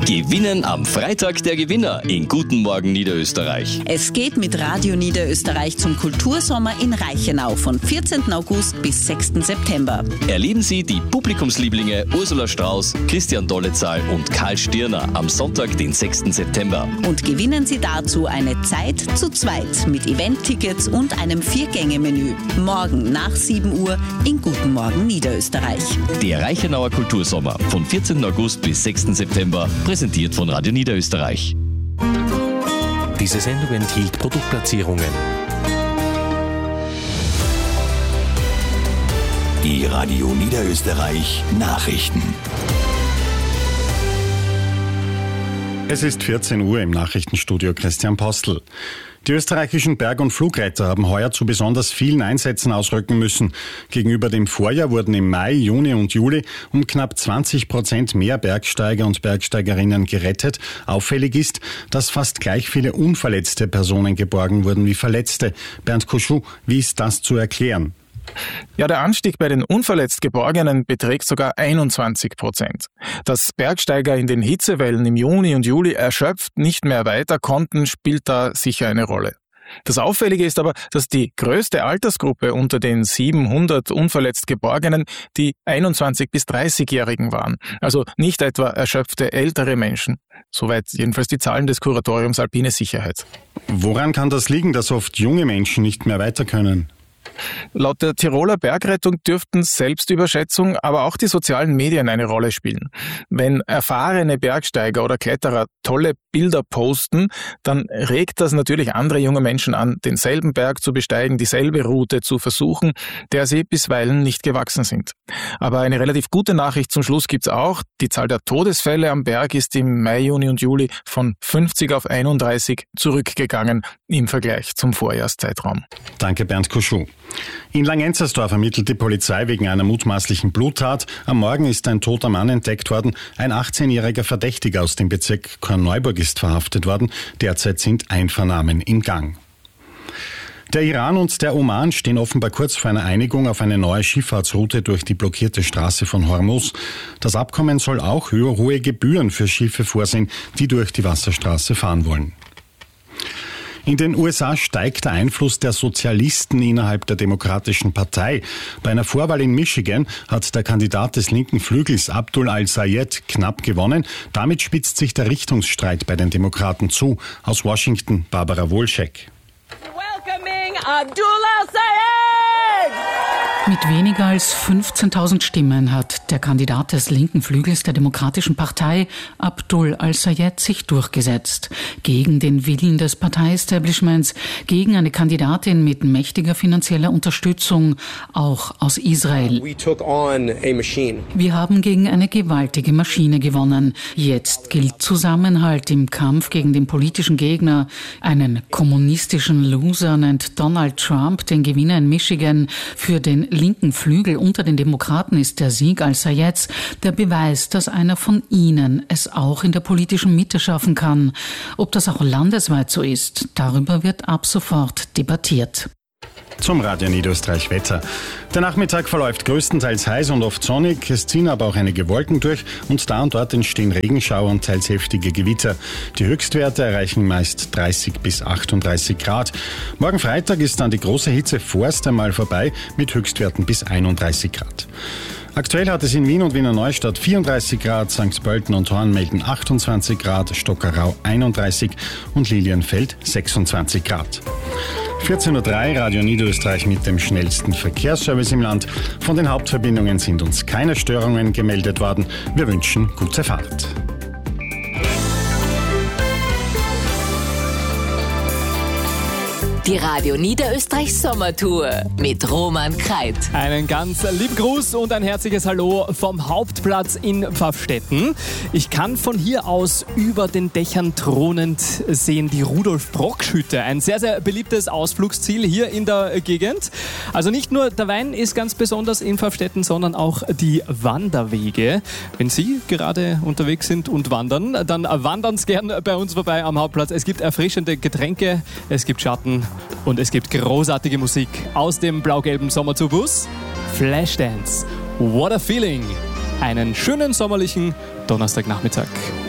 Gewinnen am Freitag der Gewinner in Guten Morgen Niederösterreich. Es geht mit Radio Niederösterreich zum Kultursommer in Reichenau von 14. August bis 6. September. Erleben Sie die Publikumslieblinge Ursula Strauß, Christian Dollezahl und Karl Stirner am Sonntag, den 6. September. Und gewinnen Sie dazu eine Zeit zu zweit mit Event-Tickets und einem 4-Gänge-Menü. Morgen nach 7 Uhr in Guten Morgen Niederösterreich. Der Reichenauer Kultursommer von 14. August bis 6. September, präsentiert von Radio Niederösterreich. Diese Sendung enthielt Produktplatzierungen. Die Radio Niederösterreich Nachrichten. Es ist 14 Uhr im Nachrichtenstudio Christian Postel. Die österreichischen Berg- und Flugretter haben heuer zu besonders vielen Einsätzen ausrücken müssen. Gegenüber dem Vorjahr wurden im Mai, Juni und Juli um knapp 20% mehr Bergsteiger und Bergsteigerinnen gerettet. Auffällig ist, dass fast gleich viele unverletzte Personen geborgen wurden wie Verletzte. Bernd Koschuh, wie ist das zu erklären? Ja, der Anstieg bei den unverletzt Geborgenen beträgt sogar 21%. Dass Bergsteiger in den Hitzewellen im Juni und Juli erschöpft nicht mehr weiter konnten, spielt da sicher eine Rolle. Das Auffällige ist aber, dass die größte Altersgruppe unter den 700 unverletzt Geborgenen die 21- bis 30-Jährigen waren. Also nicht etwa erschöpfte ältere Menschen. Soweit jedenfalls die Zahlen des Kuratoriums Alpine Sicherheit. Woran kann das liegen, dass oft junge Menschen nicht mehr weiter können? Laut der Tiroler Bergrettung dürften Selbstüberschätzung, aber auch die sozialen Medien eine Rolle spielen. Wenn erfahrene Bergsteiger oder Kletterer tolle Bilder posten, dann regt das natürlich andere junge Menschen an, denselben Berg zu besteigen, dieselbe Route zu versuchen, der sie bisweilen nicht gewachsen sind. Aber eine relativ gute Nachricht zum Schluss gibt's auch. Die Zahl der Todesfälle am Berg ist im Mai, Juni und Juli von 50 auf 31 zurückgegangen im Vergleich zum Vorjahrszeitraum. Danke, Bernd Koschuh. In Langenzersdorf ermittelt die Polizei wegen einer mutmaßlichen Bluttat. Am Morgen ist ein toter Mann entdeckt worden. Ein 18-jähriger Verdächtiger aus dem Bezirk Korneuburg ist verhaftet worden. Derzeit sind Einvernahmen im Gang. Der Iran und der Oman stehen offenbar kurz vor einer Einigung auf eine neue Schifffahrtsroute durch die blockierte Straße von Hormuz. Das Abkommen soll auch hohe Gebühren für Schiffe vorsehen, die durch die Wasserstraße fahren wollen. In den USA steigt der Einfluss der Sozialisten innerhalb der Demokratischen Partei. Bei einer Vorwahl in Michigan hat der Kandidat des linken Flügels Abdul al-Sayed knapp gewonnen. Damit spitzt sich der Richtungsstreit bei den Demokraten zu. Aus Washington, Barbara Wolschek. Welcoming Abdul al-Sayed! Mit weniger als 15.000 Stimmen hat der Kandidat des linken Flügels der Demokratischen Partei, Abdul al-Sayed, sich durchgesetzt. Gegen den Willen des Partei-Establishments, gegen eine Kandidatin mit mächtiger finanzieller Unterstützung, auch aus Israel. Wir haben gegen eine gewaltige Maschine gewonnen. Jetzt gilt Zusammenhalt im Kampf gegen den politischen Gegner. Einen kommunistischen Loser nennt Donald Trump den Gewinner in Michigan. Für den linken Flügel unter den Demokraten ist der Sieg al-Sayeds der Beweis, dass einer von ihnen es auch in der politischen Mitte schaffen kann. Ob das auch landesweit so ist, darüber wird ab sofort debattiert. Zum Radio Niederösterreich Wetter. Der Nachmittag verläuft größtenteils heiß und oft sonnig. Es ziehen aber auch einige Wolken durch und da und dort entstehen Regenschauer und teils heftige Gewitter. Die Höchstwerte erreichen meist 30 bis 38 Grad. Morgen Freitag ist dann die große Hitze vorerst einmal vorbei mit Höchstwerten bis 31 Grad. Aktuell hat es in Wien und Wiener Neustadt 34 Grad, St. Pölten und Horn melden 28 Grad, Stockerau 31 und Lilienfeld 26 Grad. 14.03 Uhr, Radio Niederösterreich mit dem schnellsten Verkehrsservice im Land. Von den Hauptverbindungen sind uns keine Störungen gemeldet worden. Wir wünschen gute Fahrt. Die Radio Niederösterreich Sommertour mit Roman Kreit. Einen ganz lieben Gruß und ein herzliches Hallo vom Hauptplatz in Pfaffstätten. Ich kann von hier aus über den Dächern thronend sehen die Rudolf-Brocksch-Hütte. Ein sehr, sehr beliebtes Ausflugsziel hier in der Gegend. Also nicht nur der Wein ist ganz besonders in Pfaffstätten, sondern auch die Wanderwege. Wenn Sie gerade unterwegs sind und wandern, dann wandern Sie gern bei uns vorbei am Hauptplatz. Es gibt erfrischende Getränke, es gibt Schatten und es gibt großartige Musik aus dem blau-gelben Sommerzubus. Flashdance, what a feeling. Einen schönen sommerlichen Donnerstagnachmittag.